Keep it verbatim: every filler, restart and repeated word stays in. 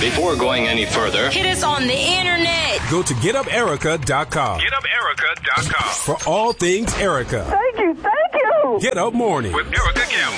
Before going any further, hit us on the internet. Go to get up erica dot com. get up erica dot com For all things Erica. Thank you, thank you. Get Up Morning with Erica Campbell.